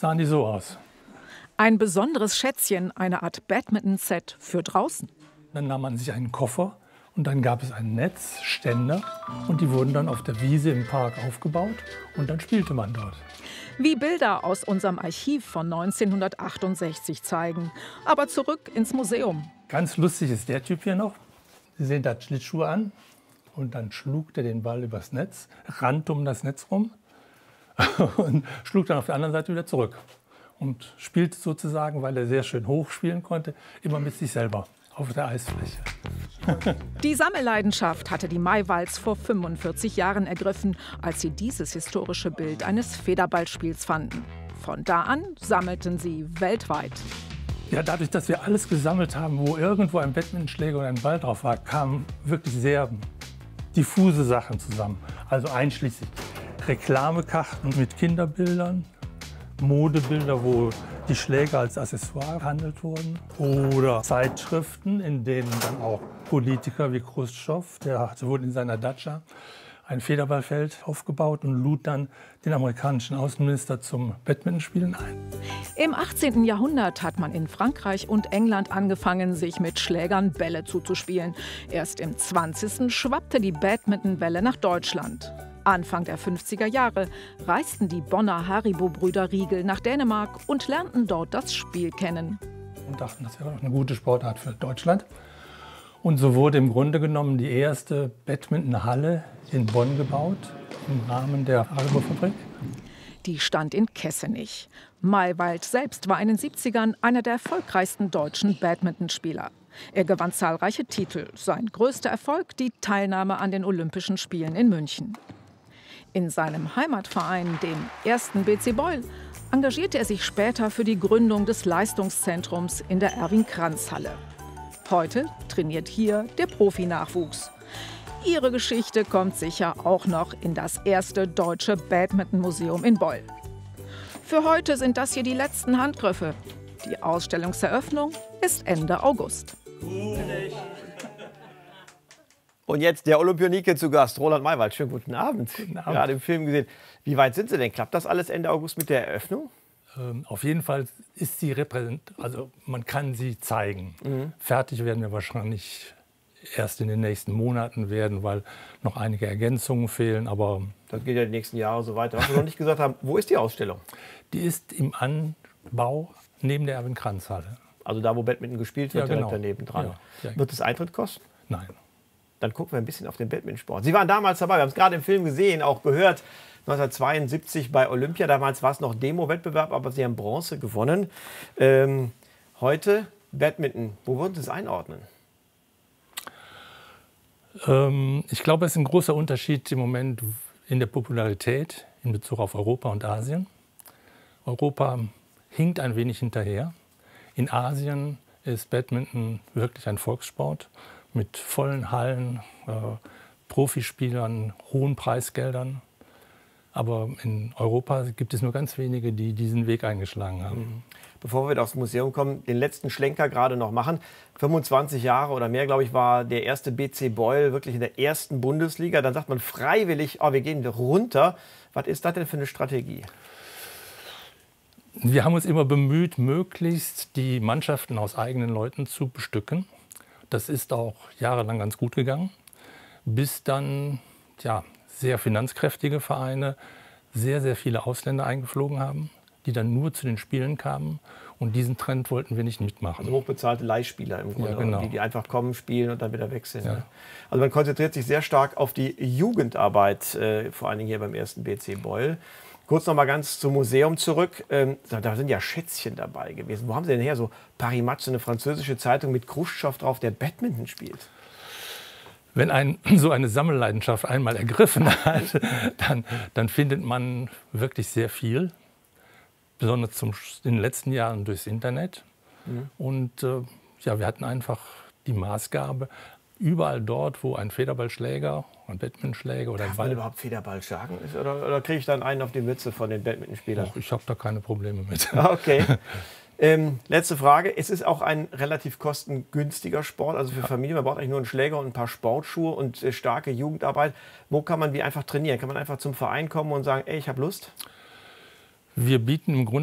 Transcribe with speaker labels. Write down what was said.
Speaker 1: sahen die so aus.
Speaker 2: Ein besonderes Schätzchen, eine Art Badminton-Set für draußen.
Speaker 1: Dann nahm man sich einen Koffer und dann gab es ein Netz, Ständer und die wurden dann auf der Wiese im Park aufgebaut und dann spielte man dort.
Speaker 2: Wie Bilder aus unserem Archiv von 1968 zeigen. Aber zurück ins Museum.
Speaker 1: Ganz lustig ist der Typ hier noch. Sie sehen da Schlittschuhe an und dann schlug der den Ball übers Netz, rannte um das Netz rum und schlug dann auf der anderen Seite wieder zurück. Und spielte sozusagen, weil er sehr schön hoch spielen konnte, immer mit sich selber auf der Eisfläche.
Speaker 2: Die Sammelleidenschaft hatte die Maywalds vor 45 Jahren ergriffen, als sie dieses historische Bild eines Federballspiels fanden. Von da an sammelten sie weltweit.
Speaker 1: Ja, dadurch, dass wir alles gesammelt haben, wo irgendwo ein Badmintonschläger oder ein Ball drauf war, kamen wirklich sehr diffuse Sachen zusammen. Also einschließlich Reklamekarten mit Kinderbildern, Modebilder, wo die Schläger als Accessoire behandelt wurden, oder Zeitschriften, in denen dann auch Politiker wie Chruschtschow, der wurde in seiner Datscha ein Federballfeld aufgebaut und lud dann den amerikanischen Außenminister zum Badmintonspielen ein.
Speaker 2: Im 18. Jahrhundert hat man in Frankreich und England angefangen, sich mit Schlägern Bälle zuzuspielen. Erst im 20. schwappte die Badmintonwelle nach Deutschland. Anfang der 50er Jahre reisten die Bonner Haribo-Brüder Riegel nach Dänemark und lernten dort das Spiel kennen.
Speaker 1: Und dachten, das wäre doch eine gute Sportart für Deutschland. Und so wurde im Grunde genommen die erste Badmintonhalle in Bonn gebaut, im Rahmen der Haribo-Fabrik.
Speaker 2: Die stand in Kessenich. Maywald selbst war in den 70ern einer der erfolgreichsten deutschen Badmintonspieler. Er gewann zahlreiche Titel. Sein größter Erfolg die Teilnahme an den Olympischen Spielen in München. In seinem Heimatverein, dem 1. BC Beul, engagierte er sich später für die Gründung des Leistungszentrums in der Erwin-Kranz-Halle. Heute trainiert hier der Profi-Nachwuchs. Ihre Geschichte kommt sicher auch noch in das erste deutsche Badminton-Museum in Beul. Für heute sind das hier die letzten Handgriffe. Die Ausstellungseröffnung ist Ende August.
Speaker 3: Und jetzt der Olympionike zu Gast, Roland Maywald. Schönen guten Abend.
Speaker 1: Guten Abend.
Speaker 3: Gerade im Film gesehen. Wie weit sind Sie denn? Klappt das alles Ende August mit der Eröffnung?
Speaker 1: Auf jeden Fall ist sie also man kann sie zeigen. Fertig werden wir wahrscheinlich erst in den nächsten Monaten werden, weil noch einige Ergänzungen fehlen. Aber
Speaker 3: das geht ja die nächsten Jahre so weiter. Was wir noch nicht gesagt haben, wo ist die Ausstellung?
Speaker 1: Die ist im Anbau neben der Erwin-Kranz-Halle.
Speaker 3: Also da, wo Badminton gespielt wird,
Speaker 1: Ja, genau.
Speaker 3: direkt daneben dran.
Speaker 1: Ja.
Speaker 3: Wird es Eintritt kosten?
Speaker 1: Nein.
Speaker 3: Dann gucken wir ein bisschen auf den Badmintonsport. Sie waren damals dabei, wir haben es gerade im Film gesehen, auch gehört, 1972 bei Olympia. Damals war es noch Demo-Wettbewerb, aber Sie haben Bronze gewonnen. Heute Badminton, wo würden Sie es einordnen?
Speaker 1: Ich glaube, es ist ein großer Unterschied im Moment in der Popularität in Bezug auf Europa und Asien. Europa hinkt ein wenig hinterher. In Asien ist Badminton wirklich ein Volkssport mit vollen Hallen, Profispielern, hohen Preisgeldern. Aber in Europa gibt es nur ganz wenige, die diesen Weg eingeschlagen haben.
Speaker 3: Bevor wir aufs Museum kommen, den letzten Schlenker gerade noch machen. 25 Jahre oder mehr, glaube ich, war der erste BC Beul wirklich in der ersten Bundesliga. Dann sagt man freiwillig, oh, wir gehen runter. Was ist das denn für eine Strategie?
Speaker 1: Wir haben uns immer bemüht, möglichst die Mannschaften aus eigenen Leuten zu bestücken. Das ist auch jahrelang ganz gut gegangen, bis dann sehr finanzkräftige Vereine sehr, sehr viele Ausländer eingeflogen haben, die dann nur zu den Spielen kamen. Und diesen Trend wollten wir nicht mitmachen.
Speaker 3: Also hochbezahlte Leihspieler im Grunde,
Speaker 1: ja, genau.
Speaker 3: die einfach kommen, spielen und dann wieder wechseln.
Speaker 1: Ja.
Speaker 3: Also man konzentriert sich sehr stark auf die Jugendarbeit, vor allen Dingen hier beim 1. BC Beul. Kurz noch mal ganz zum Museum zurück. Da sind ja Schätzchen dabei gewesen. Wo haben Sie denn her? So Paris Match, so eine französische Zeitung mit Chruschtschow drauf, der Badminton spielt.
Speaker 1: Wenn so eine Sammelleidenschaft einmal ergriffen hat, dann findet man wirklich sehr viel. Besonders in den letzten Jahren durchs Internet. Und wir hatten einfach die Maßgabe, überall dort, wo ein Federballschläger, ein Badmintonschläger oder ein
Speaker 3: Darf
Speaker 1: Ball...
Speaker 3: man überhaupt Federball schlagen? Oder kriege ich dann einen auf die Mütze von den Badmintonspielern?
Speaker 1: Ich habe da keine Probleme mit.
Speaker 3: Okay. Letzte Frage. Es ist auch ein relativ kostengünstiger Sport, also für Familien. Man braucht eigentlich nur einen Schläger und ein paar Sportschuhe und starke Jugendarbeit. Wo kann man wie einfach trainieren? Kann man einfach zum Verein kommen und sagen, ey, ich habe Lust?
Speaker 1: Wir bieten im Grunde